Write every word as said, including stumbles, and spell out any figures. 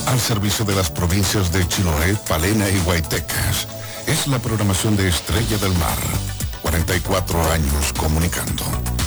al servicio de las provincias de Chiloé, Palena y Guaitecas. Es la programación de Estrella del Mar. cuarenta y cuatro años comunicando.